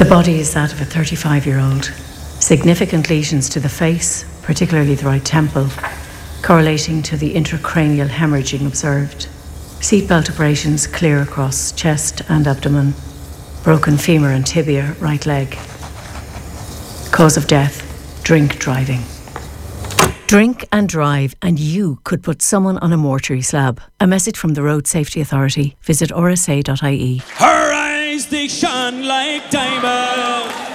The body is that of a 35-year-old. Significant lesions to the face, particularly the right temple, correlating to the intracranial hemorrhaging observed. Seatbelt abrasions clear across chest and abdomen. Broken femur and tibia, right leg. Cause of death, drink driving. Drink and drive, and you could put someone on a mortuary slab. A message from the Road Safety Authority. Visit rsa.ie. Her eyes, they shine like diamonds.